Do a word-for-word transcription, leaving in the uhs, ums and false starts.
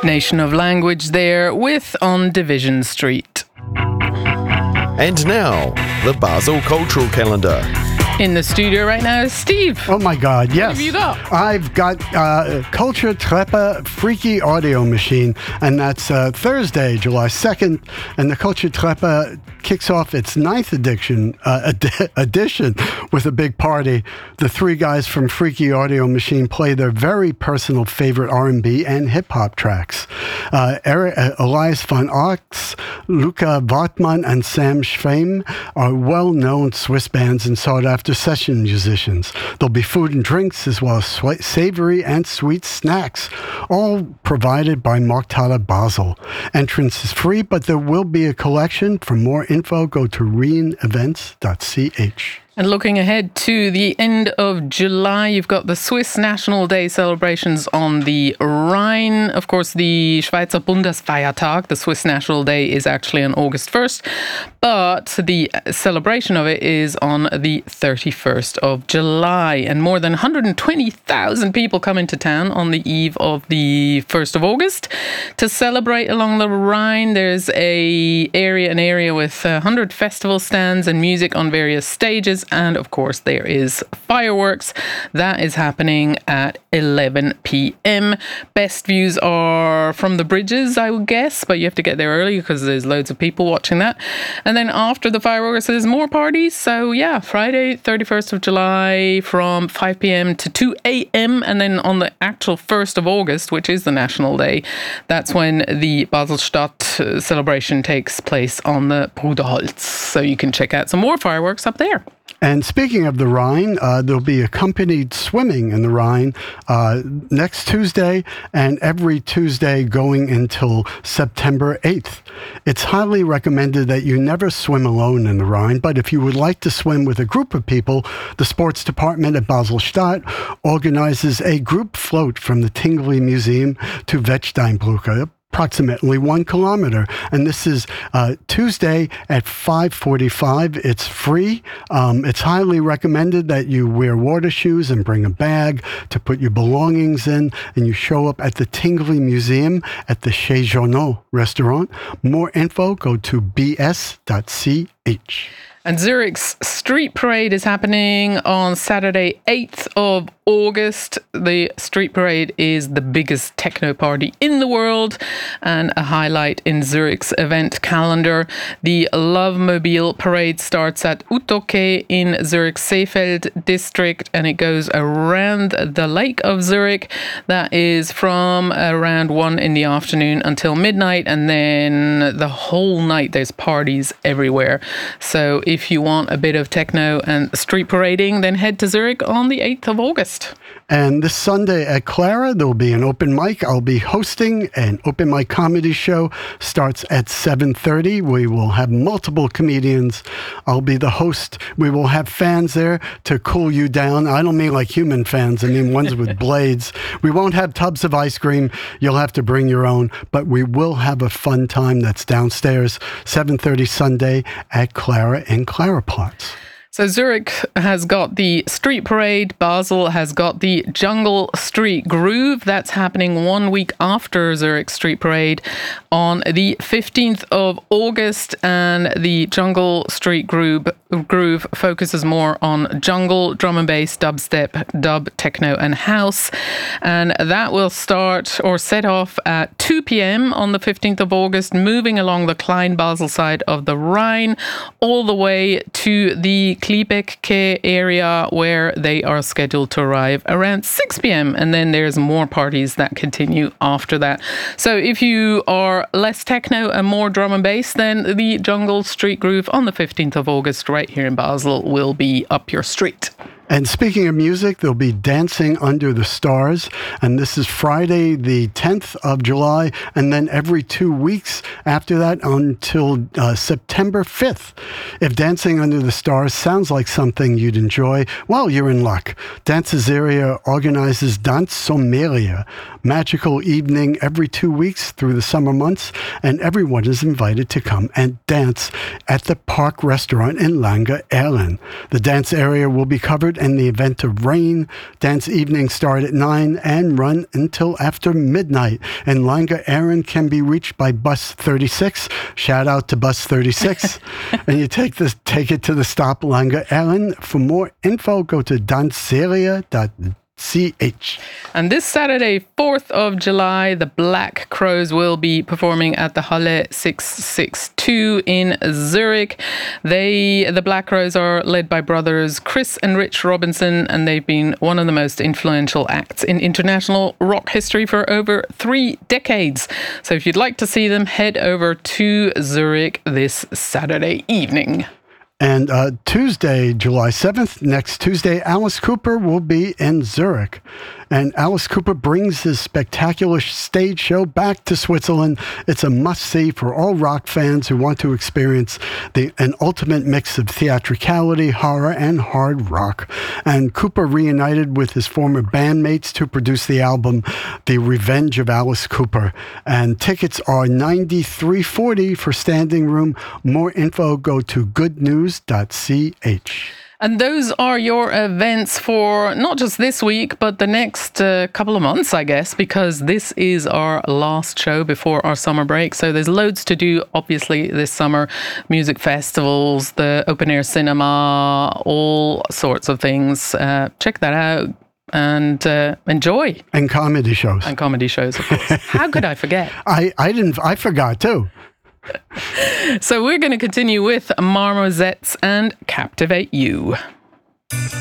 Nation of Language there with On Division Street. And now, the Basel Cultural Calendar. In the studio right now is Steve. Oh my God, yes. What have you got? I've got uh, Culture Treppe Freaky Audio Machine, and that's uh, Thursday, July second, and the Culture Treppe kicks off its ninth edition, uh, ed- edition with a big party. The three guys from Freaky Audio Machine play their very personal favorite R and B and hip-hop tracks. Uh, Eric, uh, Elias van Ox, Luca Wartmann, and Sam Schweim are well-known Swiss bands and sought-after session musicians. There'll be food and drinks as well as sw- savory and sweet snacks, all provided by Markthalle Basel. Entrance is free, but there will be a collection. For more info, go to rien events dot c h. And looking ahead to the end of July, you've got the Swiss National Day celebrations on the Rhine. Of course, the Schweizer Bundesfeiertag, the Swiss National Day, is actually on August first, but the celebration of it is on the thirty-first of July. And more than one hundred twenty thousand people come into town on the eve of the first of August to celebrate along the Rhine. There's a area, an area with one hundred festival stands and music on various stages. And of course, there is fireworks. That is happening at eleven p.m. Best views are from the bridges, I would guess, but you have to get there early because there's loads of people watching that. And then after the fireworks, there's more parties. So yeah, Friday, thirty-first of July from five p.m. to two a.m. And then on the actual first of August, which is the National Day, that's when the Baselstadt celebration takes place on the Bruderholz. So you can check out some more fireworks up there. And speaking of the Rhine, uh, there'll be accompanied swimming in the Rhine uh, next Tuesday and every Tuesday going until September eighth. It's highly recommended that you never swim alone in the Rhine, but if you would like to swim with a group of people, the sports department at Baselstadt organizes a group float from the Tingley Museum to Wettsteinbrücke, approximately one kilometer. And this is uh, Tuesday at five forty-five. It's free. Um, it's highly recommended that you wear water shoes and bring a bag to put your belongings in, and you show up at the Tingley Museum at the Chez Journeau restaurant. More info, go to b s dot c h. And Zurich's Street Parade is happening on Saturday, eighth of August. The Street Parade is the biggest techno party in the world and a highlight in Zurich's event calendar. The Love Mobile Parade starts at Utoke in Zurich's Seefeld district, and it goes around the Lake of Zurich. That is from around one in the afternoon until midnight, and then the whole night there's parties everywhere. So if you want a bit of techno and street parading, then head to Zurich on the eighth of August. And this Sunday at Clara, there will be an open mic. I'll be hosting an open mic comedy show. Starts at seven thirty. We will have multiple comedians. I'll be the host. We will have fans there to cool you down. I don't mean like human fans. I mean ones with blades. We won't have tubs of ice cream. You'll have to bring your own. But we will have a fun time. That's downstairs, seven thirty Sunday at Clara in Clara Parts. So Zurich has got the Street Parade, Basel has got the Jungle Street Groove. That's happening one week after Zurich Street Parade on the fifteenth of August, and the Jungle Street Groove, groove focuses more on jungle, drum and bass, dubstep, dub, techno and house. And that will start or set off at two p.m. on the fifteenth of August, moving along the Klein-Basel side of the Rhine all the way to the Kliebeck area, where they are scheduled to arrive around six p.m. And then there's more parties that continue after that. So if you are less techno and more drum and bass, then the Jungle Street Groove on the fifteenth of August right here in Basel will be up your street. And speaking of music, there'll be Dancing Under the Stars, and this is Friday the tenth of July, and then every two weeks after that until uh, September fifth. If Dancing Under the Stars sounds like something you'd enjoy, well, you're in luck. Dancesaria organizes Dance Sommeria, magical evening every two weeks through the summer months, and everyone is invited to come and dance at the Park Restaurant in Lange Erlen. The dance area will be covered concert and the event of Rain. Dance evenings start at nine and run until after midnight. And Langa Aaron can be reached by bus thirty-six. Shout out to bus thirty-six. And you take this, take it to the stop Langa Aaron. For more info, go to danceria dot c h. And this Saturday, fourth of July, the Black Crows will be performing at the Halle six six two in Zurich. They, the Black Crows, are led by brothers Chris and Rich Robinson, and they've been one of the most influential acts in international rock history for over three decades. So if you'd like to see them, head over to Zurich this Saturday evening. And uh, Tuesday, July seventh, next Tuesday, Alice Cooper will be in Zurich. And Alice Cooper brings his spectacular stage show back to Switzerland. It's a must-see for all rock fans who want to experience the, an ultimate mix of theatricality, horror, and hard rock. And Cooper reunited with his former bandmates to produce the album The Revenge of Alice Cooper. And tickets are ninety-three forty for standing room. More info, go to good news dot c h. And those are your events for not just this week, but the next uh, couple of months, I guess, because this is our last show before our summer break. So there's loads to do, obviously, this summer. Music festivals, the open-air cinema, all sorts of things. Uh, check that out and uh, enjoy. And comedy shows. And comedy shows, of course. How could I forget? I, I didn't. I forgot, too. So we're going to continue with Marmosettes and Captivate You.